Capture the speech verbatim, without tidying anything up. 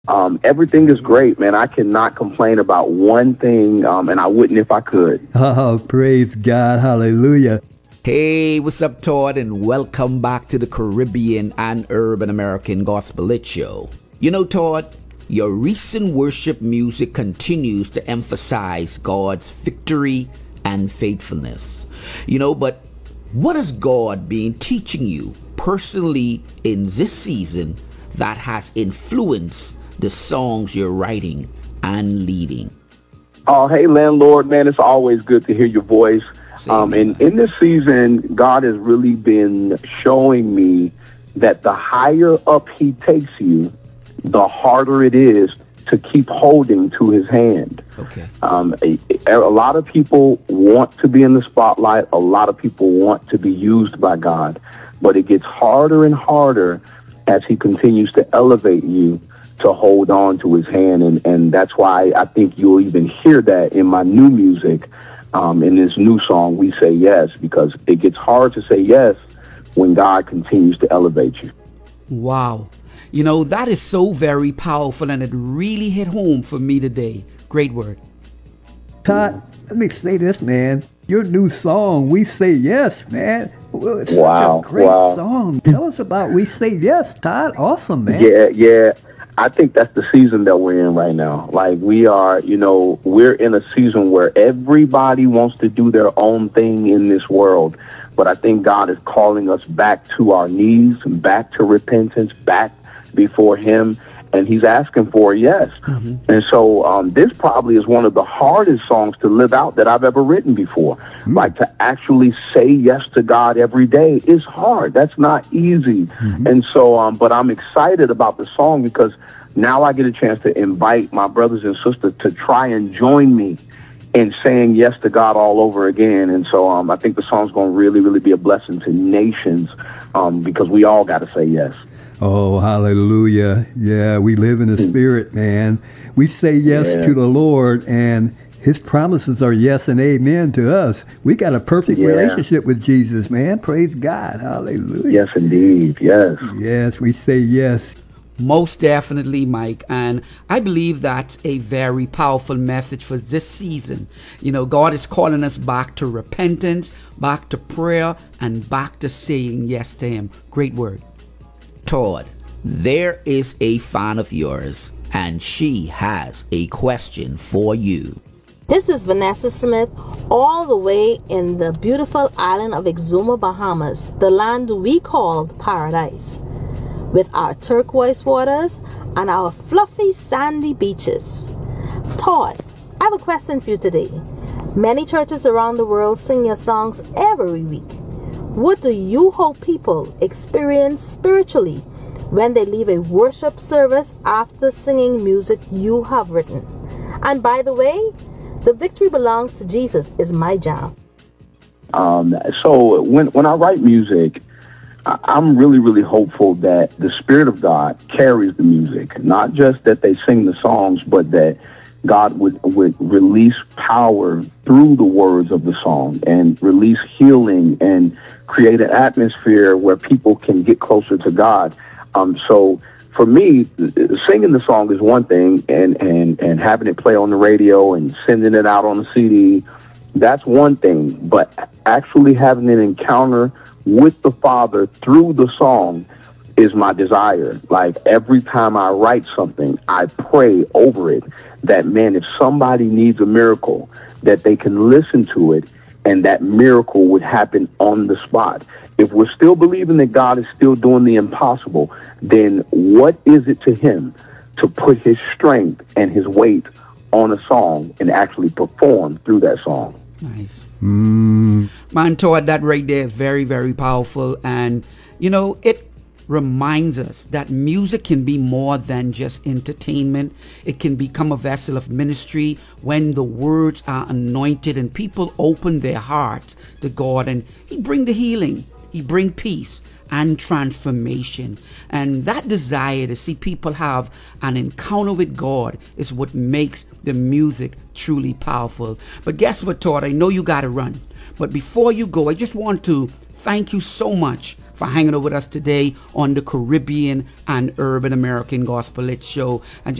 Um, everything is great, man. I cannot complain about one thing, um, and I wouldn't if I could. Oh, praise God. Hallelujah. Hey, what's up, Todd, and welcome back to the Caribbean and Urban American Gospel Lit Show. You know, Todd, your recent worship music continues to emphasize God's victory and faithfulness. You know, but what has God been teaching you personally in this season that has influenced the songs you're writing and leading? Oh, hey, landlord, man, it's always good to hear your voice. Um, and in this season, God has really been showing me that the higher up he takes you, the harder it is to keep holding to his hand. Okay. Um, a, a lot of people want to be in the spotlight. A lot of people want to be used by God, but it gets harder and harder as he continues to elevate you to hold on to his hand. And, and that's why I think you'll even hear that in my new music. Um, in this new song, We Say Yes, because it gets hard to say yes when God continues to elevate you. Wow. You know, that is so very powerful, and it really hit home for me today. Great word. Todd, let me say this, man. Your new song, We Say Yes, man. Well, it's wow, such a great wow. song. Tell us about We Say Yes, Todd. Awesome, man. Yeah, yeah. I think that's the season that we're in right now. Like, we are, you know, we're in a season where everybody wants to do their own thing in this world. But I think God is calling us back to our knees, back to repentance, back before him. And he's asking for a yes. Mm-hmm. And so um, this probably is one of the hardest songs to live out that I've ever written before. Mm-hmm. Like, to actually say yes to God every day is hard. That's not easy. Mm-hmm. And so, um, but I'm excited about the song because now I get a chance to invite my brothers and sisters to try and join me in saying yes to God all over again. And so um, I think the song's going to really, really be a blessing to nations um, because we all got to say yes. Oh, hallelujah. Yeah, we live in the Spirit, man. We say yes yeah. to the Lord, and his promises are yes and amen to us. We got a perfect yeah. relationship with Jesus, man. Praise God. Hallelujah. Yes, indeed. Yes. Yes, we say yes. Most definitely, Mike. And I believe that's a very powerful message for this season. You know, God is calling us back to repentance, back to prayer, and back to saying yes to him. Great word. Todd, there is a fan of yours, and she has a question for you. This is Vanessa Smith, all the way in the beautiful island of Exuma, Bahamas, the land we called paradise, with our turquoise waters and our fluffy sandy beaches. Todd, I have a question for you today. Many churches around the world sing your songs every week. What do you hope people experience spiritually when they leave a worship service after singing music you have written? And by the way, The Victory Belongs to Jesus is my jam. Um, so when, when I write music, I'm really, really hopeful that the Spirit of God carries the music, not just that they sing the songs, but that God would, would release power through the words of the song and release healing and create an atmosphere where people can get closer to God. Um, so for me, singing the song is one thing, and, and, and having it play on the radio and sending it out on the C D, that's one thing. But actually having an encounter with the Father through the song is my desire. Like, every time I write something, I pray over it that, man, if somebody needs a miracle, that they can listen to it and that miracle would happen on the spot. If we're still believing that God is still doing the impossible, then what is it to him to put his strength and his weight on a song and actually perform through that song? Nice. Mm. Man, Todd, that right there is very, very powerful. And, you know, it reminds us that music can be more than just entertainment. It can become a vessel of ministry when the words are anointed and people open their hearts to God, and he bring the healing, he bring peace and transformation. And that desire to see people have an encounter with God is what makes the music truly powerful. But guess what, Todd? I know you got to run. But before you go, I just want to thank you so much for hanging out with us today on the Caribbean and Urban American Gospel Lit Show. And